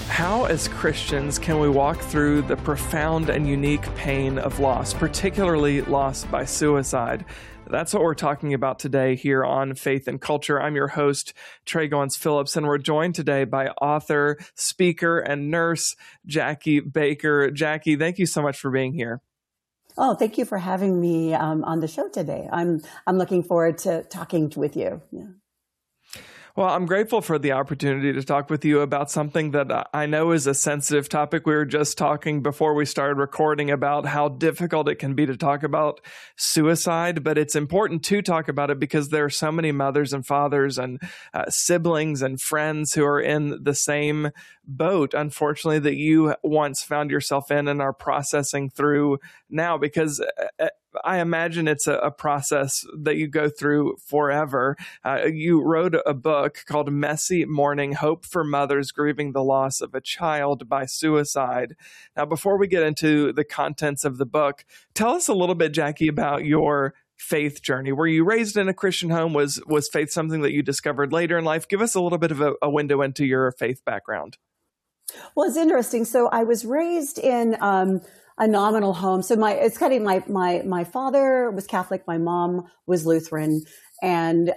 How, as Christians, can we walk through the profound and unique pain of loss, particularly loss by suicide? That's what we're talking about today here on Faith and Culture. I'm your host, Trey Goins-Phillips, and we're joined today by author, speaker, and nurse Jackie Baker. Jackie, thank you so much for being here. Oh, thank you for having me on the show today. I'm looking forward to talking with you. Yeah. Well, I'm grateful for the opportunity to talk with you about something that I know is a sensitive topic. We were just talking before we started recording about how difficult it can be to talk about suicide, but it's important to talk about it because there are so many mothers and fathers and siblings and friends who are in the same boat, unfortunately, that you once found yourself in and are processing through now, because I imagine it's a process that you go through forever. You wrote a book called Messy Mourning: Hope for Mothers Grieving the Loss of a Child by Suicide. Now, before we get into the contents of the book, tell us a little bit, Jackie, about your faith journey. Were you raised in a Christian home? Was faith something that you discovered later in life? Give us a little bit of a window into your faith background. Well, it's interesting. So I was raised in a nominal home. So my father was Catholic, my mom was Lutheran, and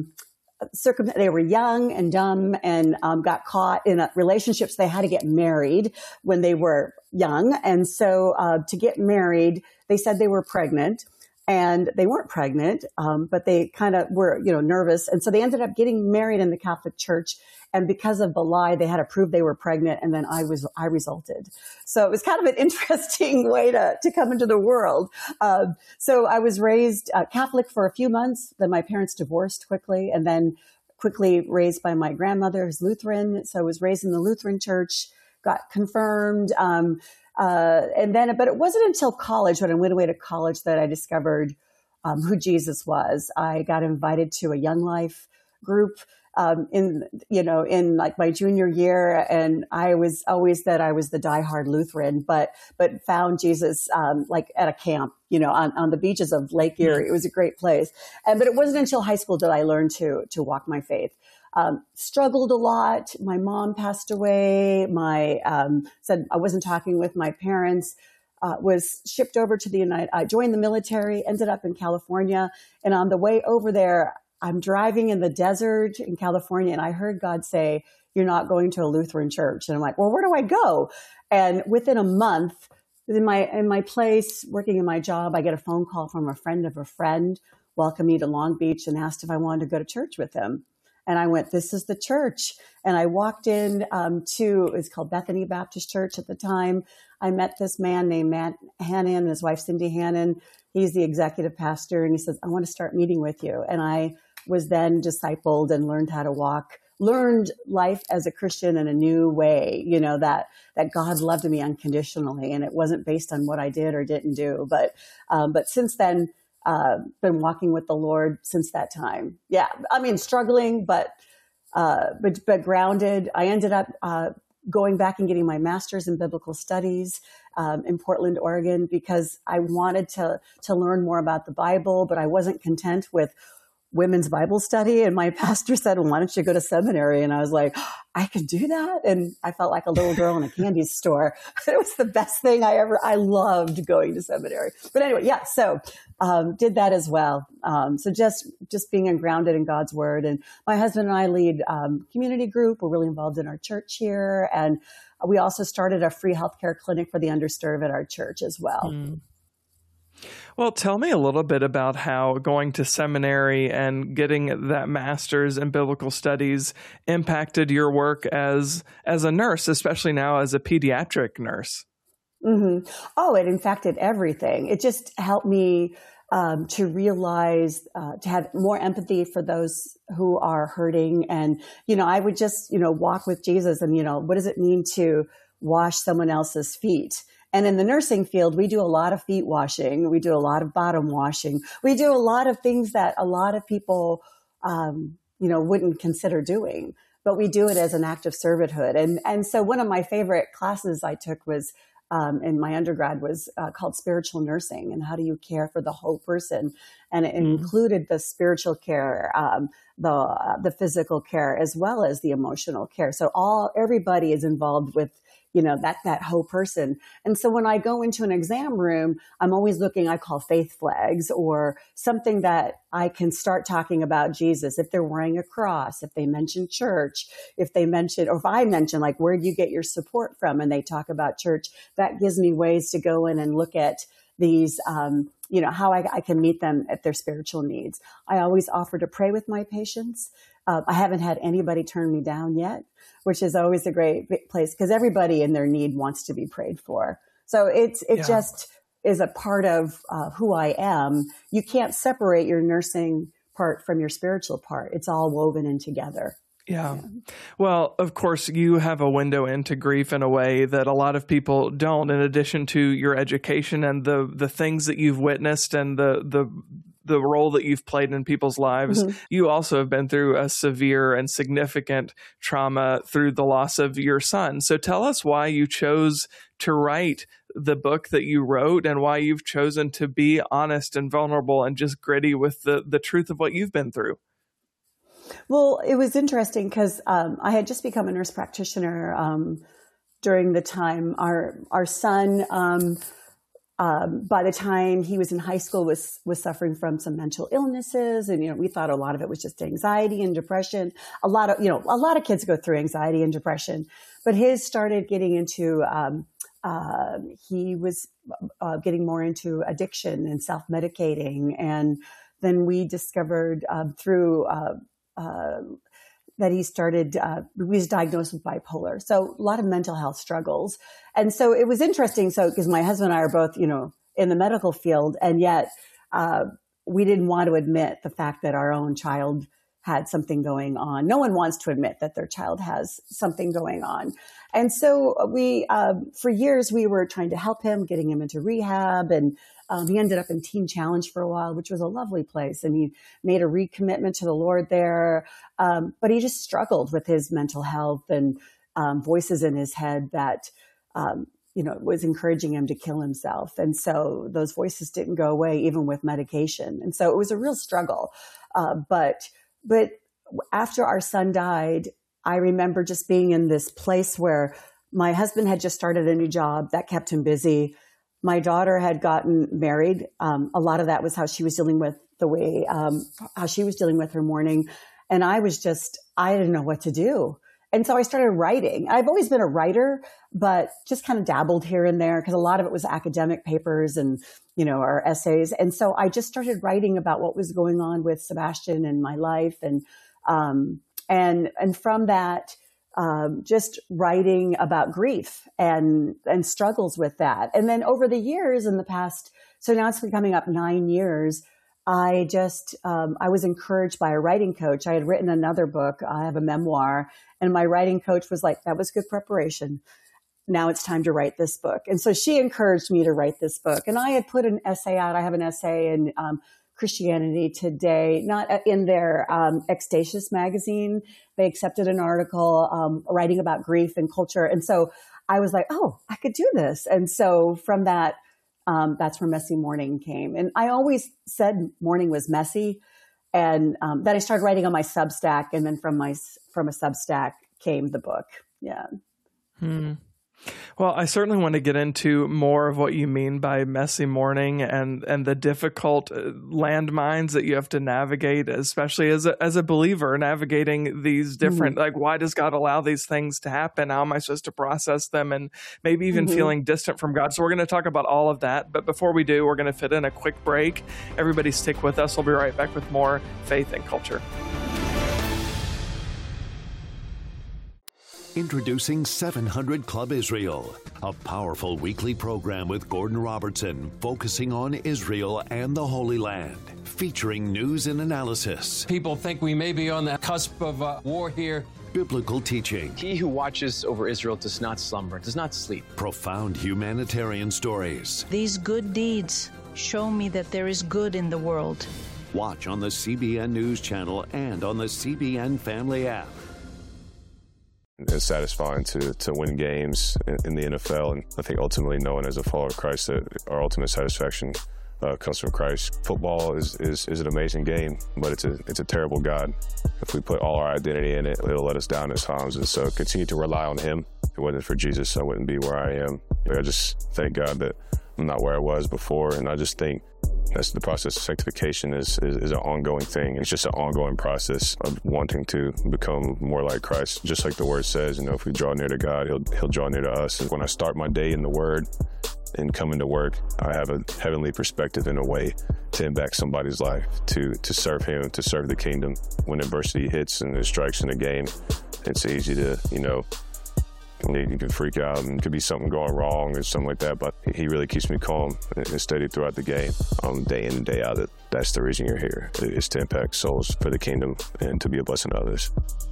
they were young and dumb and got caught in relationships. They had to get married when they were young, and so to get married, they said they were pregnant. And they weren't pregnant, but they kind of were, nervous. And so they ended up getting married in the Catholic Church. And because of the lie, they had to prove they were pregnant. And then I resulted. So it was kind of an interesting way to come into the world. So I was raised Catholic for a few months. Then my parents divorced quickly, and then quickly raised by my grandmother, who's Lutheran. So I was raised in the Lutheran Church, got confirmed. But it wasn't until college, when I went away to college, that I discovered who Jesus was. I got invited to a Young Life group in like my junior year, and I was always that I was the diehard Lutheran, but found Jesus like at a camp, on the beaches of Lake Erie. It was a great place, but it wasn't until high school that I learned to walk my faith. Struggled a lot. My mom passed away. Said I wasn't talking with my parents. Was shipped over to I joined the military, ended up in California. And on the way over there, I'm driving in the desert in California, and I heard God say, "You're not going to a Lutheran church." And I'm like, well, where do I go? And within a month, in my place, working in my job, I get a phone call from a friend of a friend, welcomed me to Long Beach and asked if I wanted to go to church with him. And I went, this is the church. And I walked in it was called Bethany Baptist Church at the time. I met this man named Matt Hannon and his wife, Cindy Hannon. He's the executive pastor. And he says, I want to start meeting with you. And I was then discipled and learned how to learned life as a Christian in a new way, that God loved me unconditionally. And it wasn't based on what I did or didn't do. But since then, been walking with the Lord since that time. Yeah. I mean, struggling, but grounded. I ended up, going back and getting my master's in biblical studies, in Portland, Oregon, because I wanted to learn more about the Bible, but I wasn't content with women's Bible study. And my pastor said, well, why don't you go to seminary? And I was like, I could do that. And I felt like a little girl in a candy store. It was the best thing I loved going to seminary. But anyway, yeah, so did that as well. So just being grounded in God's word. And my husband and I lead community group. We're really involved in our church here. And we also started a free healthcare clinic for the underserved at our church as well. Mm. Well, tell me a little bit about how going to seminary and getting that master's in biblical studies impacted your work as a nurse, especially now as a pediatric nurse. Mm-hmm. Oh, it impacted everything. It just helped me to realize, to have more empathy for those who are hurting. And, I would just, walk with Jesus and, what does it mean to wash someone else's feet? And in the nursing field, we do a lot of feet washing. We do a lot of bottom washing. We do a lot of things that a lot of people, wouldn't consider doing, but we do it as an act of servanthood. And so one of my favorite classes I took was in my undergrad was called spiritual nursing, and how do you care for the whole person? And it included the spiritual care, the physical care, as well as the emotional care. So everybody is involved with, that whole person. And so when I go into an exam room, I'm always looking, I call faith flags, or something that I can start talking about Jesus. If they're wearing a cross, if they mention church, or if I mention, like, where do you get your support from? And they talk about church, that gives me ways to go in and look at these, how I can meet them at their spiritual needs. I always offer to pray with my patients. I haven't had anybody turn me down yet, which is always a great place, because everybody in their need wants to be prayed for. So it just is a part of who I am. You can't separate your nursing part from your spiritual part. It's all woven in together. Yeah. Well, of course, you have a window into grief in a way that a lot of people don't, in addition to your education and the things that you've witnessed and the role that you've played in people's lives. Mm-hmm. You also have been through a severe and significant trauma through the loss of your son. So tell us why you chose to write the book that you wrote, and why you've chosen to be honest and vulnerable and just gritty with the truth of what you've been through. Well, it was interesting because I had just become a nurse practitioner during the time our son, by the time he was in high school, was suffering from some mental illnesses, and we thought a lot of it was just anxiety and depression. A lot of kids go through anxiety and depression, but his started getting into. He was getting more into addiction and self-medicating, and then we discovered through. That he was diagnosed with bipolar. So a lot of mental health struggles. And so it was interesting. So, because my husband and I are both, in the medical field, and yet, we didn't want to admit the fact that our own child had something going on. No one wants to admit that their child has something going on. And so we, for years, we were trying to help him, getting him into rehab, and he ended up in Teen Challenge for a while, which was a lovely place. And he made a recommitment to the Lord there. But he just struggled with his mental health and voices in his head that, was encouraging him to kill himself. And so those voices didn't go away, even with medication. And so it was a real struggle. But after our son died, I remember just being in this place where my husband had just started a new job that kept him busy. My daughter had gotten married. A lot of that was how she was dealing with how she was dealing with her mourning. And I didn't know what to do. And so I started writing. I've always been a writer, but just kind of dabbled here and there, because a lot of it was academic papers and, or essays. And so I just started writing about what was going on with Sebastian and my life. And from that, just writing about grief and struggles with that. And then over the years in the past, so now it's been coming up 9 years, I was encouraged by a writing coach. I had written another book. I have a memoir, and my writing coach was like, that was good preparation. Now it's time to write this book. And so she encouraged me to write this book. And I had put an essay out. I have an essay in Christianity Today, not in their Extasius magazine. They accepted an article writing about grief and culture. And so I was like, oh, I could do this. And so from that, that's where Messy Mourning came. And I always said mourning was messy. And then I started writing on my Substack. And then from a Substack came the book. Yeah. Well, I certainly want to get into more of what you mean by messy mourning and the difficult landmines that you have to navigate, especially as a believer, navigating these different, like, why does God allow these things to happen? How am I supposed to process them? And maybe even feeling distant from God. So we're going to talk about all of that. But before we do, we're going to fit in a quick break. Everybody stick with us. We'll be right back with more Faith and Culture. Introducing 700 Club Israel, a powerful weekly program with Gordon Robertson focusing on Israel and the Holy Land, featuring news and analysis. People think we may be on the cusp of war here. Biblical teaching. He who watches over Israel does not slumber, does not sleep. Profound humanitarian stories. These good deeds show me that there is good in the world. Watch on the CBN News Channel and on the CBN Family app. It's satisfying to win games in the NFL, and I think ultimately knowing as a follower of Christ that our ultimate satisfaction comes from Christ. Football is an amazing game, but it's a terrible God. If we put all our identity in it, it'll let us down at times, and so continue to rely on Him. If it wasn't for Jesus, I wouldn't be where I am. I just thank God that I'm not where I was before, and I just think that's the process of sanctification is an ongoing thing. It's just an ongoing process of wanting to become more like Christ. Just like the Word says, if we draw near to God, He'll draw near to us. And when I start my day in the Word and come into work, I have a heavenly perspective in a way to impact somebody's life, to serve Him, to serve the kingdom. When adversity hits and it strikes in the game, it's easy to, you can freak out and could be something going wrong or something like that, but He really keeps me calm and steady throughout the game, day in and day out. That's the reason you're here, is to impact souls for the kingdom and to be a blessing to others.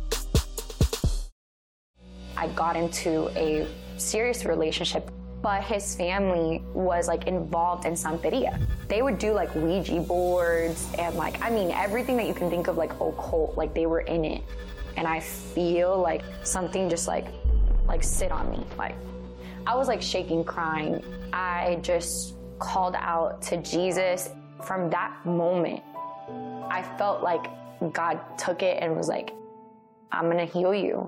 I got into a serious relationship, but his family was involved in Santeria. They would do Ouija boards and everything that you can think of occult, they were in it. And I feel something just sit on me. I was shaking, crying. I just called out to Jesus. From that moment, I felt like God took it and was I'm gonna heal you.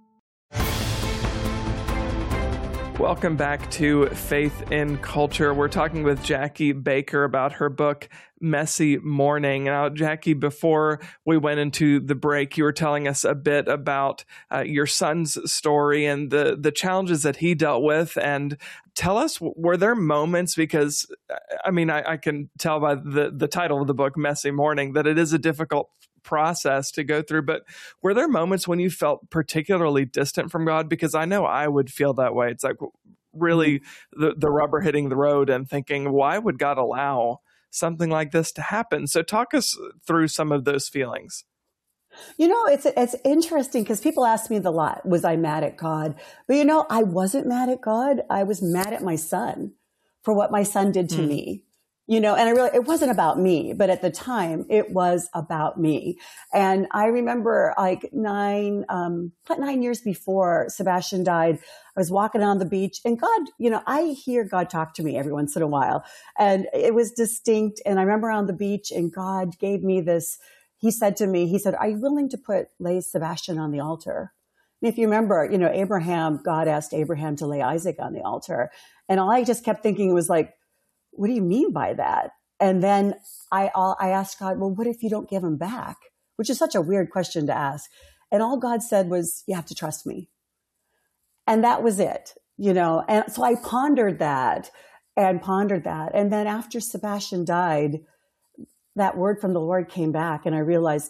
Welcome back to Faith in Culture. We're talking with Jackie Baker about her book, Messy Morning. Now, Jackie, before we went into the break, you were telling us a bit about your son's story and the challenges that he dealt with. And tell us, were there moments, because, I can tell by the title of the book, Messy Morning, that it is a difficult process to go through, but were there moments when you felt particularly distant from God? Because I know I would feel that way. It's really the rubber hitting the road and thinking, why would God allow something like this to happen? So talk us through some of those feelings. It's interesting because people ask me a lot, was I mad at God? But I wasn't mad at God. I was mad at my son for what my son did to me. And it wasn't about me, but at the time it was about me. And I remember 9 years before Sebastian died, I was walking on the beach and God, I hear God talk to me every once in a while, and it was distinct. And I remember on the beach and God gave me this. He said to me, are you willing to lay Sebastian on the altar? And if you remember, God asked Abraham to lay Isaac on the altar. And all I just kept thinking was what do you mean by that? And then I asked God, well, what if you don't give him back? Which is such a weird question to ask. And all God said was, you have to trust me. And that was it, And so I pondered that. And then after Sebastian died, that word from the Lord came back and I realized